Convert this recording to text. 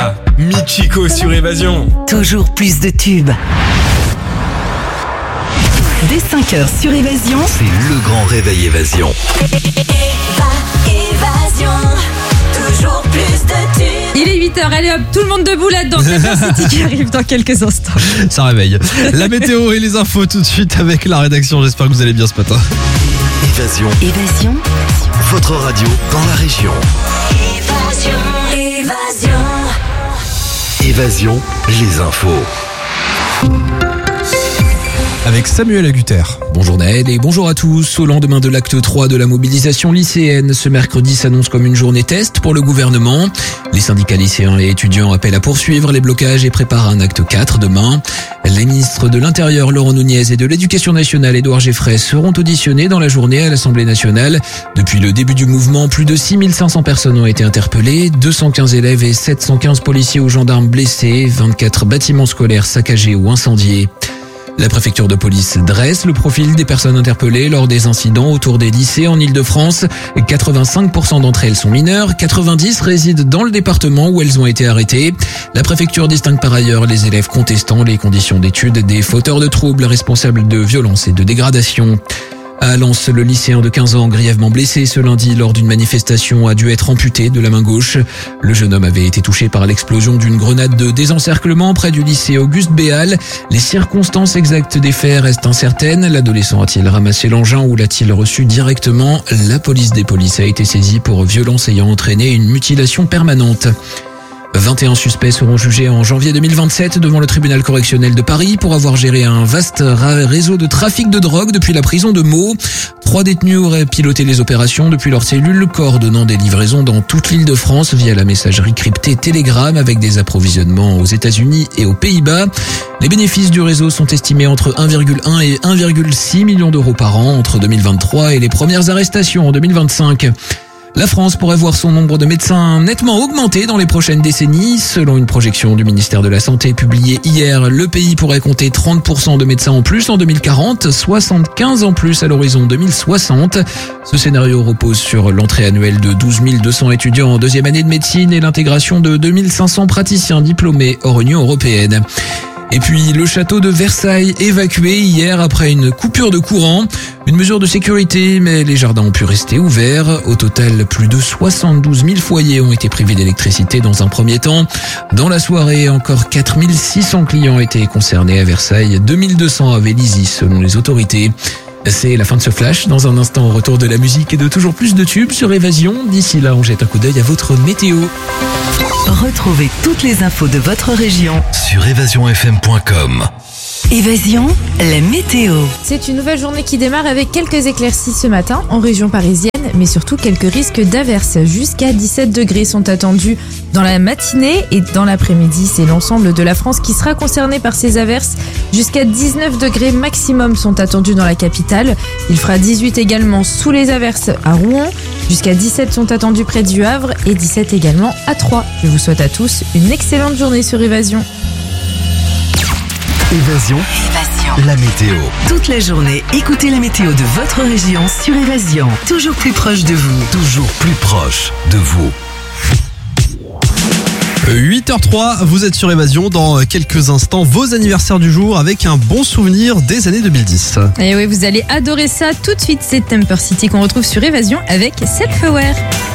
Michiko sur Évasion. Toujours plus de tubes. Dès 5h sur Évasion, C'est le grand réveil Évasion. Évasion, toujours plus de tubes. Il est 8h, allez hop, tout le monde debout là-dedans. Pepper City qui arrive dans quelques instants. Ça réveille. La météo et les infos tout de suite avec la rédaction. J'espère que vous allez bien ce matin. Évasion, Votre radio dans la région. Évasion. Évasion, les infos. Avec Samuel Agutter. Bonjour Naël et bonjour à tous. Au lendemain de l'acte 3 de la mobilisation lycéenne, ce mercredi s'annonce comme une journée test pour le gouvernement. Les syndicats lycéens et étudiants appellent à poursuivre les blocages et préparent un acte 4 demain. Les ministres de l'Intérieur Laurent Nunez et de l'Éducation nationale Édouard Geoffrey seront auditionnés dans la journée à l'Assemblée nationale. Depuis le début du mouvement, plus de 6500 personnes ont été interpellées, 215 élèves et 715 policiers ou gendarmes blessés, 24 bâtiments scolaires saccagés ou incendiés. La préfecture de police dresse le profil des personnes interpellées lors des incidents autour des lycées en Ile-de-France. 85% d'entre elles sont mineures, 90 résident dans le département où elles ont été arrêtées. La préfecture distingue par ailleurs les élèves contestant les conditions d'études des fauteurs de troubles responsables de violences et de dégradations. À Lens, le lycéen de 15 ans grièvement blessé ce lundi lors d'une manifestation a dû être amputé de la main gauche. Le jeune homme avait été touché par l'explosion d'une grenade de désencerclement près du lycée Auguste Béal. Les circonstances exactes des faits restent incertaines. L'adolescent a-t-il ramassé l'engin ou l'a-t-il reçu directement? La police des polices a été saisie pour violence ayant entraîné une mutilation permanente. 21 suspects seront jugés en janvier 2027 devant le tribunal correctionnel de Paris pour avoir géré un vaste réseau de trafic de drogue depuis la prison de Meaux. 3 détenus auraient piloté les opérations depuis leur cellule, coordonnant des livraisons dans toute l'Île-de-France via la messagerie cryptée Telegram avec des approvisionnements aux États-Unis et aux Pays-Bas. Les bénéfices du réseau sont estimés entre 1,1 et 1,6 million d'euros par an entre 2023 et les premières arrestations en 2025. La France pourrait voir son nombre de médecins nettement augmenter dans les prochaines décennies. Selon une projection du ministère de la Santé publiée hier, le pays pourrait compter 30% de médecins en plus en 2040, 75 en plus à l'horizon 2060. Ce scénario repose sur l'entrée annuelle de 12 200 étudiants en deuxième année de médecine et l'intégration de 2500 praticiens diplômés hors Union européenne. Et puis le château de Versailles évacué hier après une coupure de courant. Une mesure de sécurité, mais les jardins ont pu rester ouverts. Au total, plus de 72 000 foyers ont été privés d'électricité dans un premier temps. Dans la soirée, encore 4600 clients étaient concernés à Versailles, 2200 à Vélizy selon les autorités. C'est la fin de ce flash. Dans un instant, au retour de la musique et de toujours plus de tubes sur Évasion. D'ici là, on jette un coup d'œil à votre météo. retrouvez toutes les infos de votre région. Sur évasionfm.com. Évasion, la météo. C'est une nouvelle journée qui démarre avec quelques éclaircies ce matin en région parisienne, mais surtout quelques risques d'averses. Jusqu'à 17 degrés sont attendus dans la matinée et dans l'après-midi. C'est l'ensemble de la France qui sera concerné par ces averses. Jusqu'à 19 degrés maximum sont attendus dans la capitale. Il fera 18 également sous les averses à Rouen. Jusqu'à 17 sont attendus près du Havre et 17 également à Troyes. Je vous souhaite à tous une excellente journée sur Évasion. Évasion, la météo. Toute la journée, écoutez la météo de votre région sur Évasion. Toujours plus proche de vous. Toujours plus proche de vous. 8h03, vous êtes sur Évasion. Dans quelques instants, vos anniversaires du jour avec un bon souvenir des années 2010. Et oui, vous allez adorer ça. Tout de suite, c'est Pepper City qu'on retrouve sur Évasion avec Self Aware.